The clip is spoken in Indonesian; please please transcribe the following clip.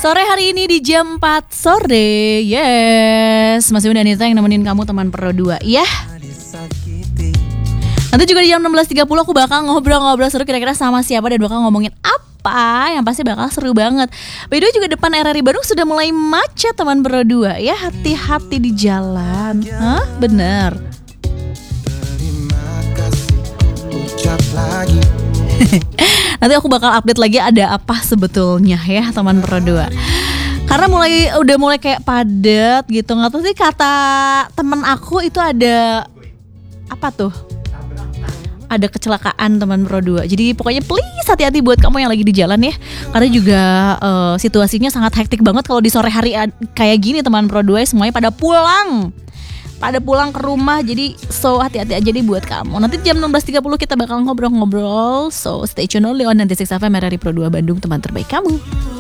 Sore hari ini di jam 4 sore. Yes, masih Bunda Anita yang nemenin kamu teman Pro 2 ya. Nanti juga di jam 16.30 aku bakal ngobrol-ngobrol seru kira-kira sama siapa dan bakal ngomongin apa yang pasti bakal seru banget. By the way juga depan RRI Bandung sudah mulai macet teman Pro 2 ya. Hati-hati di jalan. Hah? Bener. Nanti aku bakal update lagi ada apa sebetulnya ya teman Pro 2. Karena udah mulai kayak padat gitu. Nggak tahu sih kata temen aku itu ada apa tuh? Ada kecelakaan teman Pro 2. Jadi pokoknya please hati-hati buat kamu yang lagi di jalan ya. Karena juga situasinya sangat hektik banget kalau di sore hari kayak gini teman Pro 2 semuanya pada pulang ke rumah. Jadi so hati-hati aja deh buat kamu. Nanti jam 16.30 kita bakal ngobrol-ngobrol. So stay tune only on 96 FM RRI Pro 2 Bandung, teman terbaik kamu.